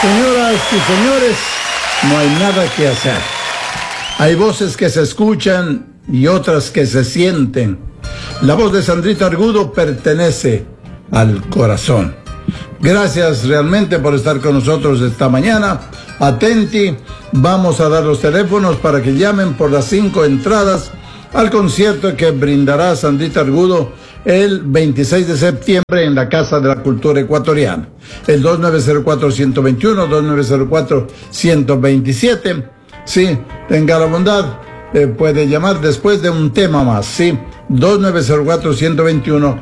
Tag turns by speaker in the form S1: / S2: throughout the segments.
S1: Señoras y señores, no hay nada que hacer. Hay voces que se escuchan y otras que se sienten. La voz de Sandrita Argudo pertenece al corazón. Gracias realmente por estar con nosotros esta mañana. Atenti, vamos a dar los teléfonos para que llamen por las 5 entradas al concierto que brindará Sandrita Argudo el 26 de septiembre en la Casa de la Cultura Ecuatoriana. El 2904-121, 2904-127. Sí, tenga la bondad, puede llamar después de un tema más, sí. 2904-121,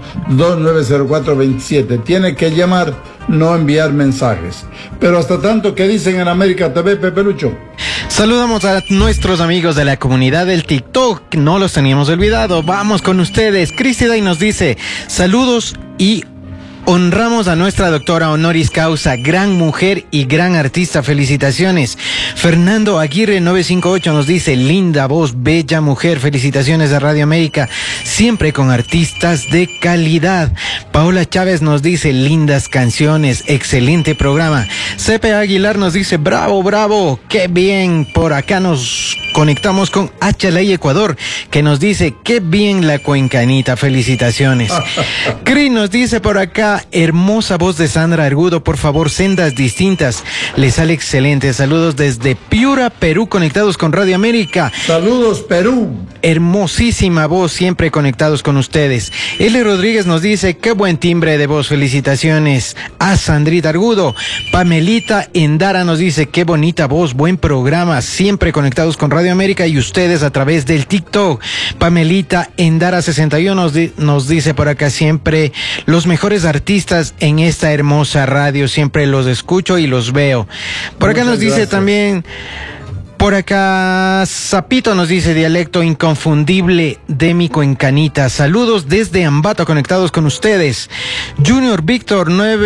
S1: 2904-27. Tiene que llamar, no enviar mensajes. Pero hasta tanto, ¿qué dicen en América TV, Pepe Lucho?
S2: Saludamos a nuestros amigos de la comunidad del TikTok, no los teníamos olvidado. Vamos con ustedes. Cristi Day nos dice, saludos y honramos a nuestra doctora honoris causa, gran mujer y gran artista, felicitaciones. Fernando Aguirre 958 nos dice, linda voz, bella mujer, felicitaciones a Radio América, siempre con artistas de calidad. Paola Chávez nos dice, lindas canciones, excelente programa. Cepe Aguilar nos dice, bravo, bravo, qué bien. Por acá nos conectamos con HLA Ecuador, que nos dice, qué bien la cuencanita, felicitaciones. Cris nos dice por acá, hermosa voz de Sandra Argudo, por favor, sendas distintas, le sale excelente. Saludos desde Piura, Perú, conectados con Radio América.
S1: Saludos, Perú.
S2: Hermosísima voz, siempre conectados con ustedes. L. Rodríguez nos dice, qué buen timbre de voz, felicitaciones a Sandrita Argudo. Pamelita Endara nos dice, qué bonita voz, buen programa, siempre conectados con Radio América y ustedes a través del TikTok. Pamelita Endara 61 nos dice por acá, siempre los mejores artistas en esta hermosa radio, siempre los escucho y los veo. Por acá nos dice también, por acá Zapito nos dice, dialecto inconfundible de mi cuencanita. Saludos desde Ambato, conectados con ustedes. Junior Víctor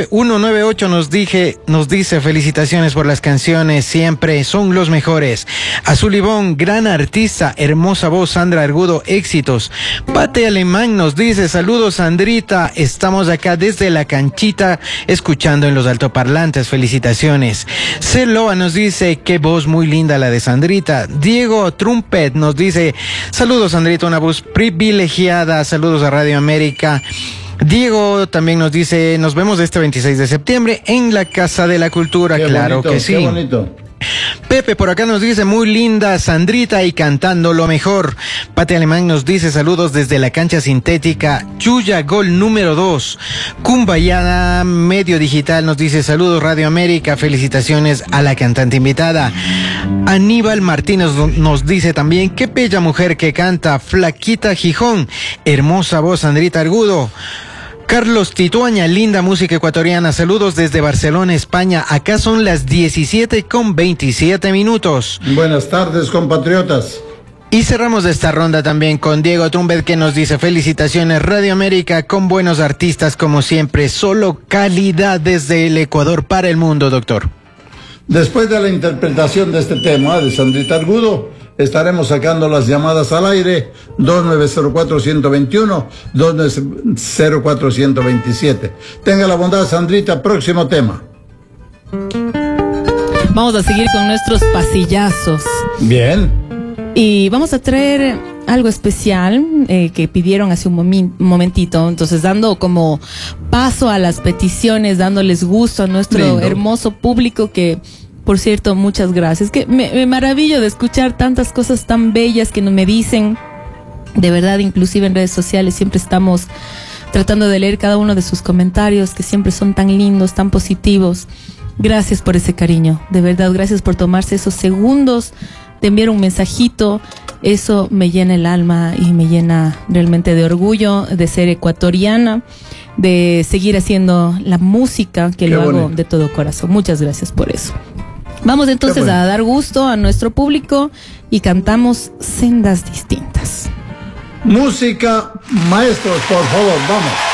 S2: 9198 nos dice, felicitaciones por las canciones, siempre son los mejores. Azul Ivón, gran artista, hermosa voz, Sandra Argudo, éxitos. Pate Alemán nos dice, saludos Sandrita, estamos acá desde la canchita escuchando en los altoparlantes, felicitaciones. Celoa nos dice, qué voz muy linda la de Sandrita. Diego Trumpet nos dice, saludos Sandrita, una voz privilegiada, saludos a Radio América. Diego también nos dice, nos vemos este 26 de septiembre en la Casa de la Cultura. Qué claro bonito, que sí.
S1: Qué bonito.
S2: Pepe por acá nos dice, muy linda Sandrita y cantando lo mejor. Pate Alemán nos dice, saludos desde la cancha sintética Chuya Gol número 2. Cumbayana Medio Digital nos dice, saludos Radio América, felicitaciones a la cantante invitada. Aníbal Martínez nos dice también, qué bella mujer que canta, Flaquita Gijón, hermosa voz Sandrita Argudo. Carlos Tituaña, linda música ecuatoriana, saludos desde Barcelona, España. Acá son las 17:27.
S1: Buenas tardes, compatriotas.
S2: Y cerramos esta ronda también con Diego Trumbet, que nos dice, felicitaciones Radio América, con buenos artistas como siempre, solo calidad desde el Ecuador para el mundo, doctor.
S1: Después de la interpretación de este tema de Sandrita Argudo, estaremos sacando las llamadas al aire 2904-121, 2904-127. Tenga la bondad, Sandrita, próximo tema.
S3: Vamos a seguir con nuestros pasillazos.
S1: Bien.
S3: Y vamos a traer algo especial que pidieron hace un momentito. Entonces, dando como paso a las peticiones, dándoles gusto a nuestro hermoso público que, por cierto, muchas gracias. Que me maravillo de escuchar tantas cosas tan bellas que me dicen. De verdad, inclusive en redes sociales siempre estamos tratando de leer cada uno de sus comentarios, que siempre son tan lindos, tan positivos. Gracias por ese cariño. De verdad, gracias por tomarse esos segundos de enviar un mensajito. Eso me llena el alma y me llena realmente de orgullo de ser ecuatoriana, de seguir haciendo la música que lo hago de todo corazón. Muchas gracias por eso. Vamos entonces a dar gusto a nuestro público y cantamos Sendas Distintas.
S1: Música, maestros, por favor, vamos.